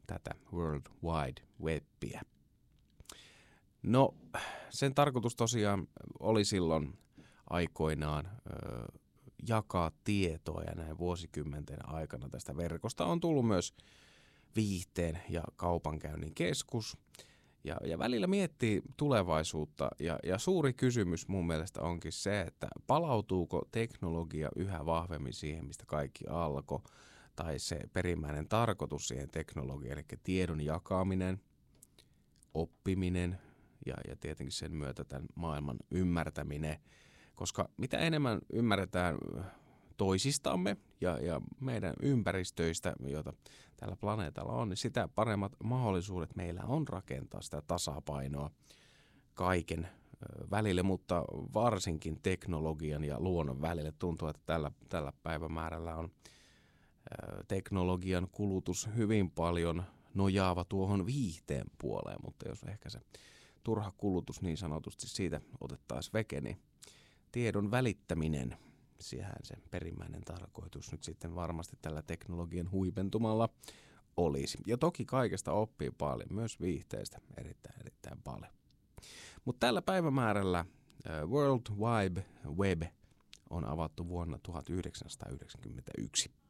tätä World Wide Webbiä. No, sen tarkoitus tosiaan oli silloin aikoinaan jakaa tietoa, ja näin vuosikymmenten aikana tästä verkosta on tullut myös viihteen ja kaupankäynnin keskus. Ja välillä miettii tulevaisuutta, ja suuri kysymys mun mielestä onkin se, että palautuuko teknologia yhä vahvemmin siihen, mistä kaikki alkoi, tai se perimmäinen tarkoitus siihen teknologiaan, eli tiedon jakaminen, oppiminen ja tietenkin sen myötä tämän maailman ymmärtäminen, koska mitä enemmän ymmärretään toisistamme ja meidän ympäristöistä, joita tällä planeetalla on, niin sitä paremmat mahdollisuudet meillä on rakentaa sitä tasapainoa kaiken välille, mutta varsinkin teknologian ja luonnon välille. Tuntuu, että tällä päivämäärällä on teknologian kulutus hyvin paljon nojaava tuohon viihteen puoleen, mutta jos ehkä se turha kulutus niin sanotusti siitä otettaisiin veke, niin tiedon välittäminen, sehän se perimmäinen tarkoitus nyt sitten varmasti tällä teknologian huipentumalla olisi. Ja toki kaikesta oppii paljon, myös viihteestä erittäin paljon. Mutta tällä päivämäärällä World Wide Web on avattu vuonna 1991.